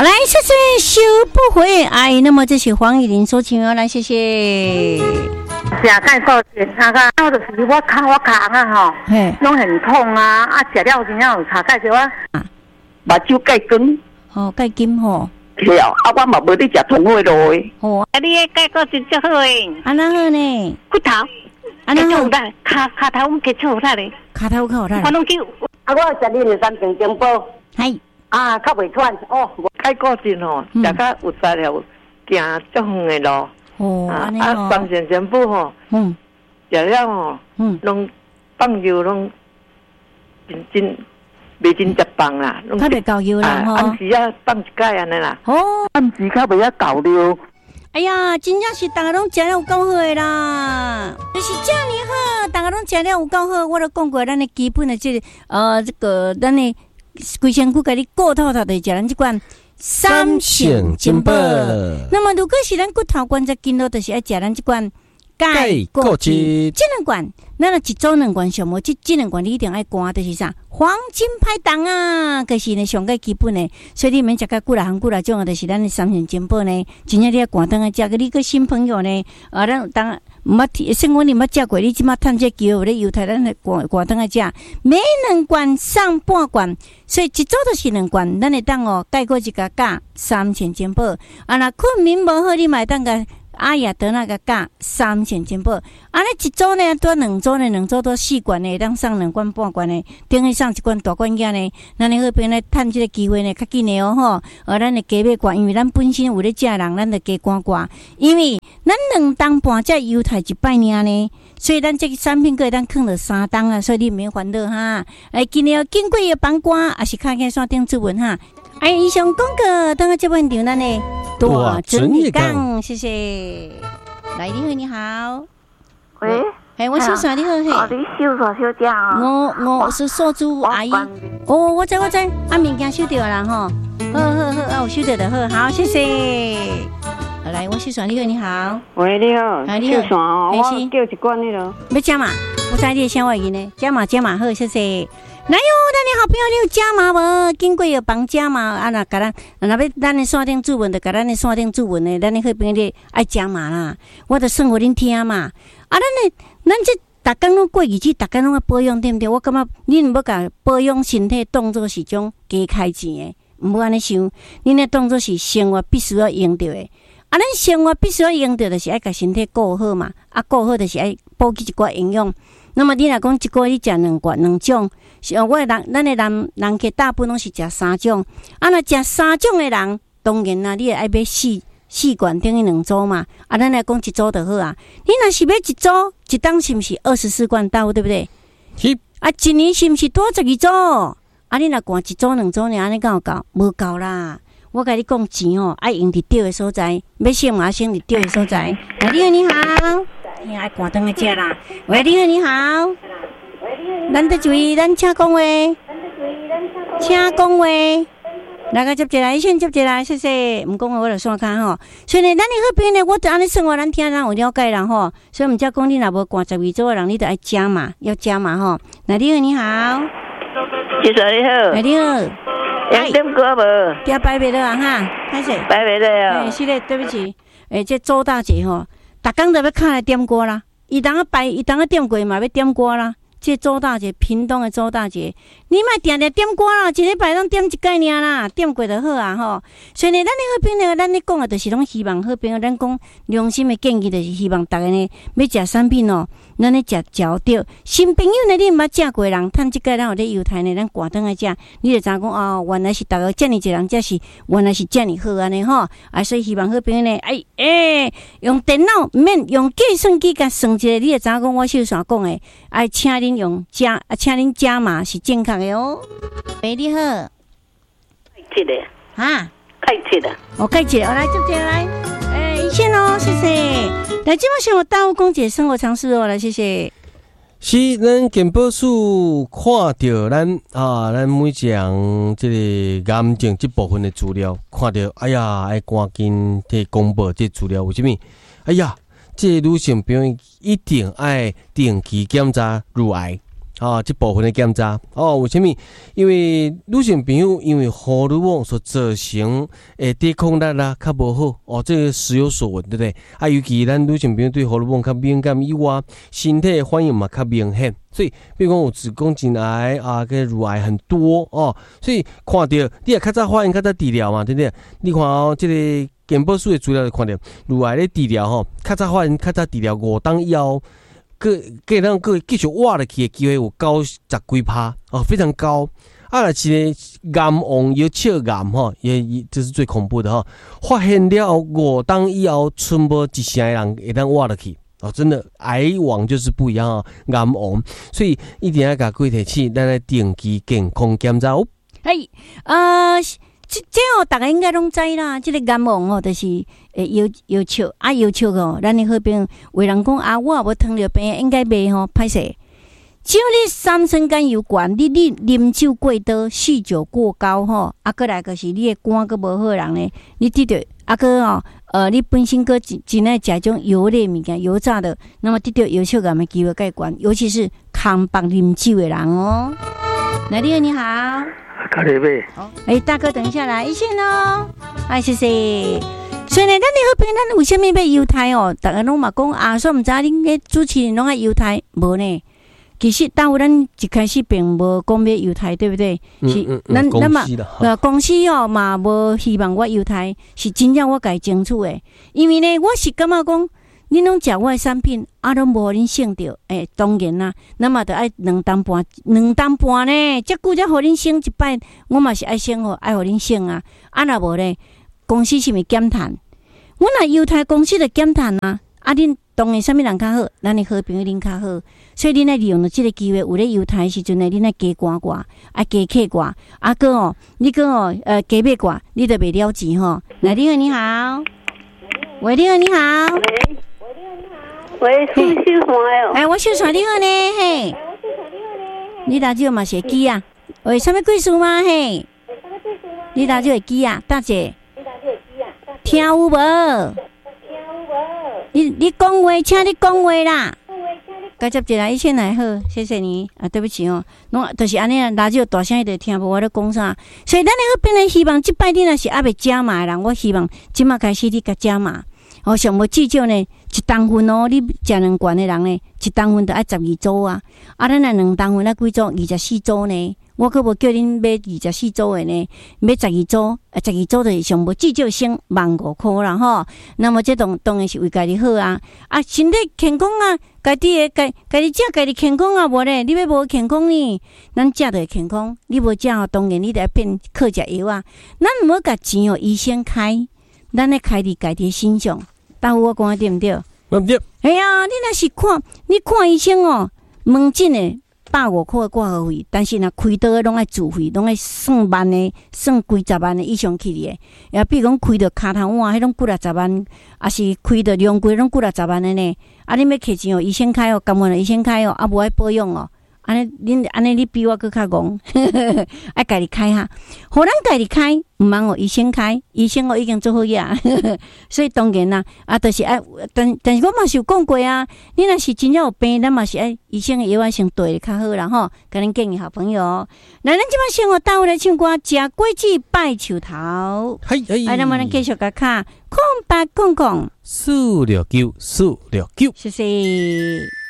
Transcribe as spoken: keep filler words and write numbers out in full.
好，来，谢谢修不回哎，那么这是黄以玲所请哦，来，谢谢。 食钙固健，啊个，我就是我脚我脚啊吼，拢很痛啊，啊食了真正有差钙就我，目睭钙光， 哦，钙金吼。 是哦，啊我嘛无咧食通货路的。 哦， 啊你个钙固真足好诶。 安那好呢？ 骨头， 安那好， 骹骹头我们给出来咧。 骹头较好啦。 我拢叫，啊我食你的三瓶金宝。 系。 啊，较袂喘哦，钙固健吼，食较有材料，行足远的路。 哦，安尼哦。 啊，三线全部吼，嗯，食了吼，嗯，拢放油拢真真袂真食饭啦， 较袂够油啦吼。 暗时啊放一盖安尼啦。哦，暗时较袂遐够了。 哎呀，真正是大家拢食了有够好的啦，就是这么好，大家拢食了有够好。我都讲过，咱的基本的这个、呃这个咱的规身躯，甲你顾透透的食咱这款三线金宝。那么如果是咱骨头关节筋络，就是要食咱这款钙固质。这两罐，咱一周两罐上无，这这两罐你一定爱灌，就是啥黄金拍档啊，就是呢上个基本的，所以你免食个几啦行几啦种，就是咱的三线金宝呢。真正你要灌灯啊，食个你个新朋友呢，啊，咱当毋捌生活你捌食过，你即马趁这机会有咧犹太咱来灌灌灯啊食，每两罐上半罐，所以一周都是两罐，咱会当哦钙固质加钾三线金宝，啊，若困眠无好，你买当个。阿雅得那个钾三线金宝，安尼一周呢多两周呢，两周多四罐呢，当上两罐半罐呢，等于上一罐大罐仔呢，咱呢好边呢趁这个机会呢较紧的哦吼，而咱的加买罐，因为咱本身有咧食人，咱就加罐罐，因为咱两当半只犹太一摆尔呢，所以咱这个产品个咱放了三当啊，所以你免烦恼哈。哎，今日经过的帮瓜，也是看见线顶主文哈。哎，以上广告，等下这本场咱呢多整理讲，谢谢。来，你好，你好。 喂， 哎，我小嫂，你好，嘿。 哦，你收错小姐哦。 我我是素珠阿姨。哦，我知我知，啊，物件收到啦吼。好好好，啊，我收到的好，好，谢谢。好，来，我小嫂，你好，你好。 喂，你好。 啊，你好。 我叫一罐那个。 要加码？我知你的声话音呢，加码加码好，谢谢。来哟，咱的好朋友，你有加码无？经过有帮加码啊，那甲咱，那要咱的线顶主文，就甲咱的线顶主文呢，咱的好朋友你爱加码啦。我的生活恁听嘛，啊，咱的咱这逐工拢过日子，逐工拢要保养，对不对？我感觉恁唔要甲保养身体当作是种加开钱的，唔好安尼想，恁的当作是生活必须要用到的。啊，咱生活必须要用到，就是爱甲身体顾好嘛，啊，顾好就是爱补给一寡营养。那么你若讲一个月你食两罐两种，是我的人，咱的人人客大部分拢是食三种。啊，若食三种的人，当然啦，你会爱买四四罐等于两周嘛。啊，咱来讲一周就好啊。你若是买一周，一当是毋是二十四罐到，对不对？ 是。 啊，一年是毋是多十二周？啊，你若灌一周两周呢，安尼敢有够？无够啦。我甲你讲钱哦，爱用伫对的所在，要省嘛省伫对的所在。啊，你好，你好。你爱关灯来食啦！喂，你好，你好。咱得注意，咱请讲话。请讲话。来个接一来，先接一来，谢谢。唔讲话我就线卡吼。所以呢，咱的好朋友呢，我就安尼生活，咱听咱有了解人吼。所以毋则讲你若无关十二周的人，你得爱加嘛，要加嘛吼。那你好，你好。 先生你好。 哎，你好。 有点歌无？ 要摆袂了啊哈，歹势。 摆袂了啊。 哎，是嘞，对不起。哎，这周大姐吼。逐工都要看来点歌啦，伊当啊摆，伊当啊点过嘛，要点歌啦。这周大姐，屏东的周大姐，你莫定定点歌啦，一礼拜拢点一概念啦，点过就好啊吼。所以呢，咱的好朋友，咱咧讲的就是拢希望好朋友，咱讲良心的建议，就是希望大家呢要食产品哦，咱咧食嚼着。新朋友呢，你毋捌食过人，趁即个咱有咧犹太呢，咱挂灯来食，你就知讲哦，原来是大家遮尔一人，才是原来是遮尔好安尼吼。啊，所以希望好朋友呢，哎哎，用电脑毋免用计算机甲算一下，你就知讲我秀山讲的，哎，请你。用加啊，请您加码是正确的哦。喂，你好， 开切的啊， 开切的， 我开切，我来接接来，哎，一线哦，谢谢。来，今晚是我大屋公姐生活常识哦，来，谢谢。 是咱健保署看到咱啊，咱每一项这个癌症这部分的资料，看到哎呀，爱赶紧去公布这资料，为什么？哎呀。这女性朋友一定爱定期检查乳癌， 啊，这部分的检查哦，为什么？因为女性朋友因为荷尔蒙所造成诶抵抗力啦较无好哦，这个时有所闻，对不对？啊，尤其咱女性朋友对荷尔蒙较敏感以外，身体的反应嘛较明显，所以比如讲有子宫颈癌啊，跟乳癌很多哦，所以看到你也较早发现、较早治疗嘛，对不对？你看哦，这个健保署的资料就看到乳癌的治疗吼，较早发现、较早治疗五档以后。个个咱个继续活落去的机会有九十几趴哦，非常高。啊，若是癌王有笑癌吼，也也这是最恐怖的哈。发现了五档以后，剩无一成的人会当活落去哦，真的癌王就是不一样啊，癌王，所以一定要甲各位提起，咱来定期健康检查哦。 嘿，呃。这这哦，大家应该拢知啦。这个癌王哦，就是诶要要笑啊要笑哦。咱的好朋友有人讲啊，我也无糖尿病，应该袂吼歹势。只要你三酸甘油管，你你啉酒过多，酗酒过高吼，啊，过来就是你的肝个无好人咧，你得着啊个哦，呃，你本身个真真爱食种油类物件、油炸的，那么得着油笑癌的机会介悬，尤其是空腹啉酒的人哦。来，你好，你好。 卡里贝， 哎，大哥，等一下来一线哦，哎，谢谢。所以呢，咱你好朋友，咱为什么要犹太哦？大家拢嘛讲啊，说唔知恁个主持人拢爱犹太，无呢？其实当咱一开始并无讲要犹太，对不对？是，咱咱嘛，呃，公司哦嘛无希望我犹太，是真正我家争取的。因为呢，我是感觉讲。恁拢食我的产品，啊，拢无恁省着，诶、欸，当然啦，那么着爱两担半，两担半呢，遮久才互恁省一摆，我嘛是爱省吼，爱互恁省啊，啊，若无咧，公司是咪减碳？我若犹太公司着减碳啊，啊，恁当然啥物人较好，咱的好朋友恁较好，所以恁爱利用着即个机会，有咧犹太的时阵呢，恁爱加刮刮，爱加客刮，啊个哦，你个哦，呃，加买刮，你着袂了钱吼。来，你好，你好，喂，你好，你好。 喂，是秀传哦。 哎，我秀传你好呢，嘿。你打就嘛是会记啊？喂，什么贵事吗？嘿。你打就会记啊，大姐。听有无？听有无？你你讲话，请你讲话啦。该接一来一线来好，谢谢你啊，对不起哦，拢就是安尼啊，拉就大声一点听无我咧讲啥，所以咱咧好变来希望即摆你若是还未加码的人，我希望即马开始你甲加码。哦，上无至少呢，一当份哦，你食两罐的人呢，一当份就爱十二组啊。啊，咱若两当份啊，几组？二十四组呢？我可无叫恁买二十四组的呢，买十二组，啊，十二组就是上无至少省万五块啦吼。那么这当当然是为家己好啊，啊，身体健康啊，家己的家家己食家己健康啊，无咧，你要无健康呢？咱食就会健康，你无食哦，当然你得变靠食药啊。咱毋好甲钱哦医生开，咱咧开伫家己身上。但我讲对毋对？ 对不对？ 哎呀，你若是看，你看医生哦，门诊的百五块挂号费，但是若开刀的拢爱自费，拢爱算万的，算几十万的以上去的。也比如讲开到骹头碗，迄种几六十万，也是开到两规拢几六十万的呢。啊，你要摕钱哦，医生开哦，甘愿医生开哦，啊无爱保养哦。安尼，恁安尼，你比我更较戆，爱家己开哈，互咱家己开，毋茫哦医生开，医生我已经做好呀，所以当然啦，啊，就是爱，但但是我嘛是有讲过啊，你若是真正有病，咱嘛是爱医生的药啊先对较好啦吼，甲恁建议好朋友，来，咱即摆生活倒位来唱歌，食果子拜树头， 嘿嘿， 哎，那么咱继续甲卡空白空空， 四六九四六九， 谢谢。